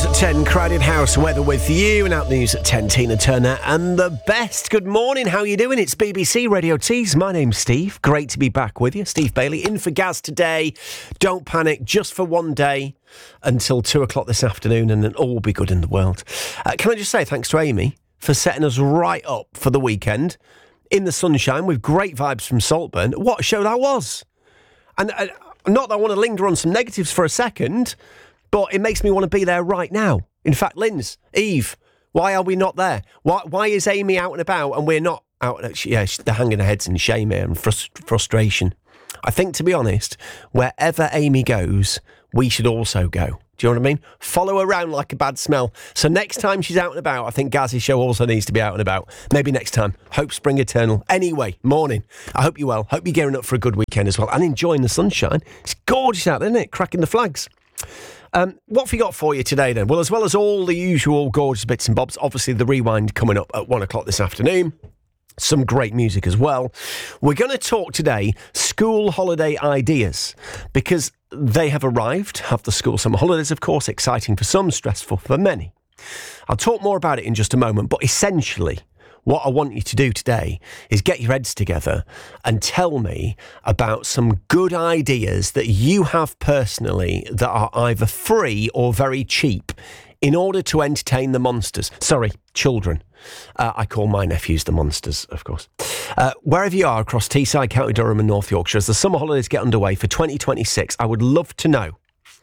at 10, Crowded House weather with you, and out news at 10, Tina Turner and the best. Good morning, how are you doing? It's BBC Radio Tees. My name's Steve. Great to be back with you. Steve Bailey in for Gaz today. Don't panic, just for one day until 2 o'clock this afternoon, and then all will be good in the world. Can I just say thanks to Amy for setting us right up for the weekend in the sunshine with great vibes from Saltburn. What a show that was. And not that I want to linger on some negatives for a second, but it makes me want to be there right now. In fact, Linz, Eve, why are we not there? Why is Amy out and about and we're not out? Yeah, they're hanging their heads in shame here and frustration. I think, to be honest, wherever Amy goes, we should also go. Do you know what I mean? Follow her around like a bad smell. So next time she's out and about, I think Gaz's show also needs to be out and about. Maybe next time. Hope spring eternal. Anyway, morning. I hope you're well. Hope you're gearing up for a good weekend as well and enjoying the sunshine. It's gorgeous out there, isn't it? Cracking the flags. What have we got for you today then? Well, as well as all the usual gorgeous bits and bobs, obviously the rewind coming up at 1 o'clock this afternoon. Some great music as well. We're going to talk today school holiday ideas because they have arrived. Have the school summer holidays, of course, exciting for some, stressful for many. I'll talk more about it in just a moment, but essentially what I want you to do today is get your heads together and tell me about some good ideas that you have personally that are either free or very cheap in order to entertain the monsters. Sorry, children. I call my nephews the monsters, of course. Wherever you are across Teesside, County Durham and North Yorkshire, as the summer holidays get underway for 2026, I would love to know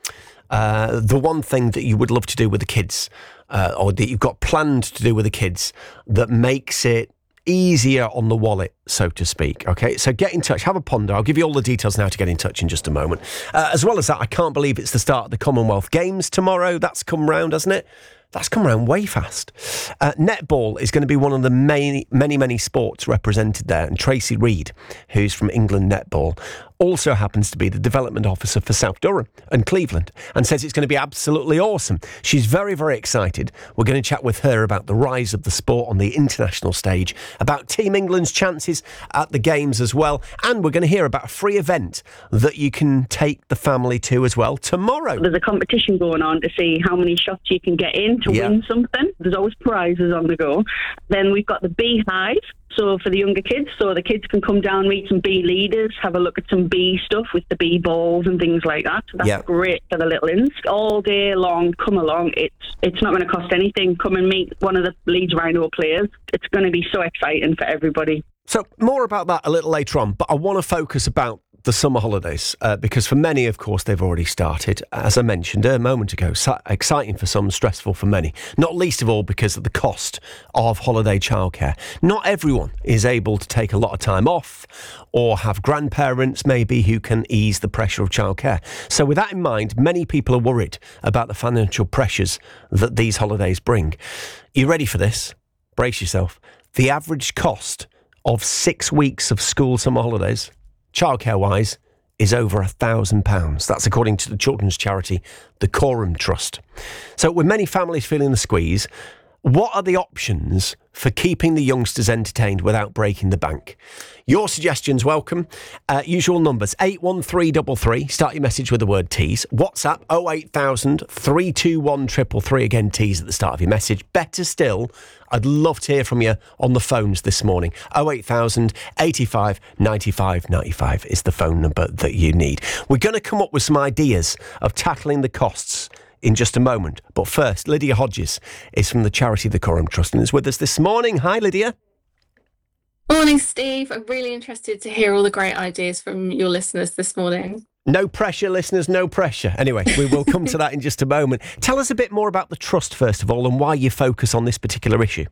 the one thing that you would love to do with the kids, or that you've got planned to do with the kids, that makes it easier on the wallet, so to speak. Okay, so get in touch, have a ponder. I'll give you all the details now to get in touch in just a moment. As well as that, I can't believe it's the start of the Commonwealth Games tomorrow. That's come round, hasn't it? That's come around way fast. Netball is going to be one of the many sports represented there. And Tracy Reed, who's from England Netball, also happens to be the development officer for South Durham and Cleveland, and says it's going to be absolutely awesome. She's very, very excited. We're going to chat with her about the rise of the sport on the international stage, about Team England's chances at the games as well, and we're going to hear about a free event that you can take the family to as well tomorrow. There's a competition going on to see how many shots you can get in to win something. There's always prizes on the go. Then we've got the Beehive. So for the younger kids, so the kids can come down, meet some bee leaders, have a look at some bee stuff with the bee balls and things like that. So that's great for the little ins. All day long, come along. It's not going to cost anything. Come and meet one of the Leeds Rhino players. It's going to be so exciting for everybody. So more about that a little later on, but I want to focus about the summer holidays, because for many, of course, they've already started. As I mentioned a moment ago, exciting for some, stressful for many, not least of all because of the cost of holiday childcare. Not everyone is able to take a lot of time off or have grandparents maybe who can ease the pressure of childcare. So with that in mind, many people are worried about the financial pressures that these holidays bring. You ready for this? Brace yourself. The average cost of 6 weeks of school summer holidays, childcare-wise, is over £1,000. That's according to the children's charity, the Coram Trust. So with many families feeling the squeeze, what are the options for keeping the youngsters entertained without breaking the bank? Your suggestions welcome. Usual numbers, 81333. Start your message with the word tease. WhatsApp, 08000 321 333. Again, tease at the start of your message. Better still, I'd love to hear from you on the phones this morning. 08000 85 95 95 is the phone number that you need. We're going to come up with some ideas of tackling the costs in just a moment. But first, Lydia Hodges is from the charity The Coram Trust and is with us this morning. Hi, Lydia. Morning, Steve. I'm really interested to hear all the great ideas from your listeners this morning. No pressure, listeners, no pressure. Anyway, we will come to that in just a moment. Tell us a bit more about the Trust, first of all, and why you focus on this particular issue.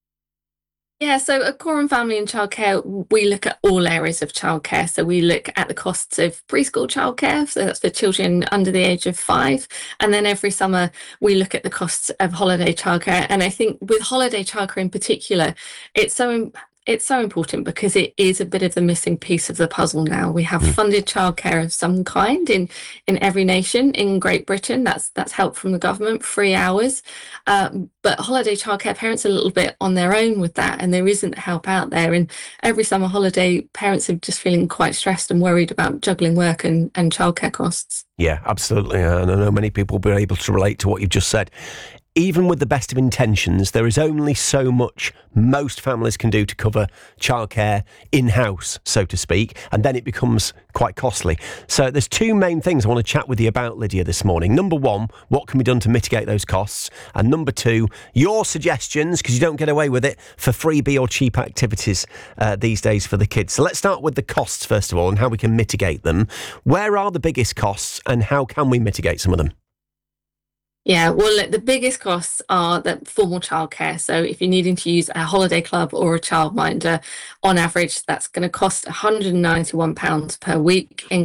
Yeah, so at Coram Family and Childcare, we look at all areas of childcare. So we look at the costs of preschool childcare, so that's for children under the age of 5. And then every summer, we look at the costs of holiday childcare. And I think with holiday childcare in particular, it's so It's so important because it is a bit of the missing piece of the puzzle now. We have funded childcare of some kind in every nation. In Great Britain, that's help from the government, 3 hours. But holiday childcare, parents are a little bit on their own with that, and there isn't help out there. And every summer holiday, parents are just feeling quite stressed and worried about juggling work and childcare costs. Yeah, absolutely. And I know many people will be able to relate to what you've just said. Even with the best of intentions, there is only so much most families can do to cover childcare in-house, so to speak, and then it becomes quite costly. So there's two main things I want to chat with you about, Lydia, this morning. Number one, what can be done to mitigate those costs? And number two, your suggestions, because you don't get away with it, for freebie or cheap activities these days for the kids. So let's start with the costs, first of all, and how we can mitigate them. Where are the biggest costs and how can we mitigate some of them? Yeah, well, look, the biggest costs are the formal childcare. So if you're needing to use a holiday club or a childminder, on average, that's going to cost £191 per week,